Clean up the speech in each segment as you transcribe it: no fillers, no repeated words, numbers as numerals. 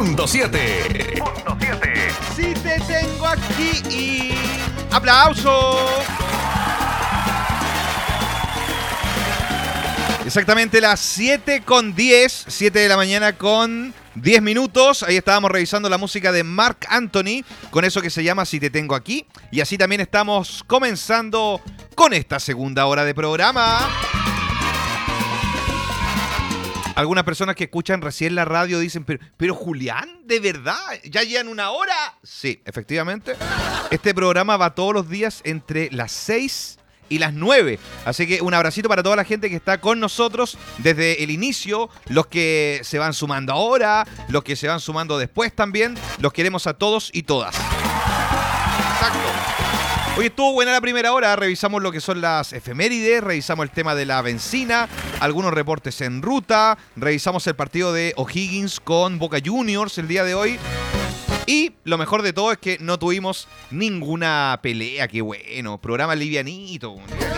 Punto 7. Si te tengo aquí y... ¡Aplauso! Exactamente las 7:10, 7 de la mañana con 10 minutos. Ahí estábamos revisando la música de Marc Anthony con eso que se llama Si te tengo aquí. Y así también estamos comenzando con esta segunda hora de programa. Algunas personas que escuchan recién la radio dicen, pero Julián, ¿de verdad? ¿Ya llevan una hora? Sí, efectivamente. Este programa va todos los días entre las 6 y las 9. Así que un abracito para toda la gente que está con nosotros desde el inicio, los que se van sumando ahora, los que se van sumando después también. Los queremos a todos y todas. Exacto. Hoy estuvo buena la primera hora, revisamos lo que son las efemérides, revisamos el tema de la benzina, algunos reportes en ruta, revisamos el partido de O'Higgins con Boca Juniors el día de hoy. Y lo mejor de todo es que no tuvimos ninguna pelea, qué bueno, programa livianito.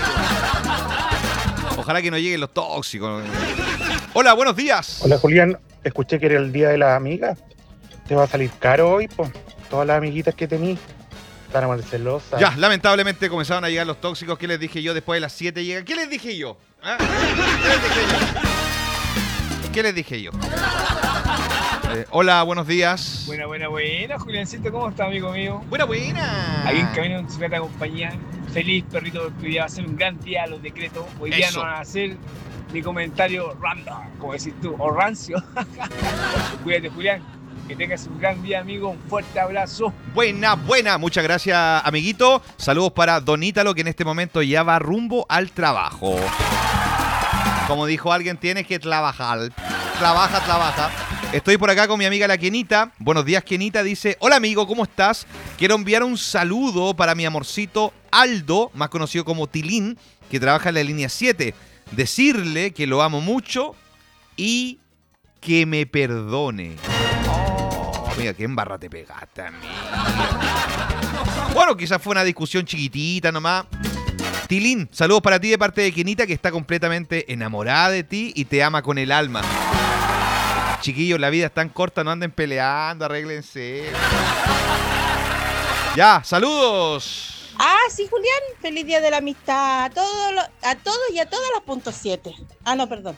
Ojalá que no lleguen los tóxicos. Hola, buenos días. Hola Julián, escuché que era el día de las amigas. Te va a salir caro hoy, pues. Todas las amiguitas que tení están mal celosas. Ya, lamentablemente comenzaron a llegar los tóxicos. ¿Qué les dije yo? Después de las 7 llegan. ¿Qué les dije yo? ¿Ah? ¿Qué les dije yo? Hola, buenos días. Buena, Juliancito, ¿cómo está, amigo mío? Buena. Aquí en camino en bicicleta compañía. Feliz, perrito, porque hoy día va a ser un gran día los decretos. Hoy día no van a hacer mi comentario random, como decís tú, o rancio. Cuídate, Julián. Que tengas un gran día, amigo. Un fuerte abrazo. Buena. Muchas gracias, amiguito. Saludos para Don Ítalo, que en este momento ya va rumbo al trabajo. Como dijo alguien, tienes que trabajar. Trabaja. Estoy por acá con mi amiga la Kenita. Buenos días, Kenita. Dice, hola amigo, ¿cómo estás? Quiero enviar un saludo para mi amorcito Aldo, más conocido como Tilín, que trabaja en la línea 7. Decirle que lo amo mucho y que me perdone. Oh, amiga, qué embarra te pegaste, amiga. Bueno, quizás fue una discusión chiquitita nomás. Tilín, saludos para ti de parte de Kenita, que está completamente enamorada de ti y te ama con el alma. Chiquillos, la vida es tan corta, no anden peleando, arréglense. Ya, saludos. Sí, Julián, feliz día de la amistad a todos y a todas las .7. No, perdón.